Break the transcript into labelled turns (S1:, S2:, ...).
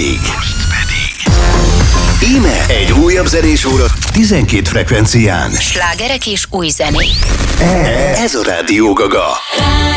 S1: pedig íme egy újabb zenés óra 12 frekvencián.
S2: Slágerek és új zenék.
S1: Ez a Rádió Gaga.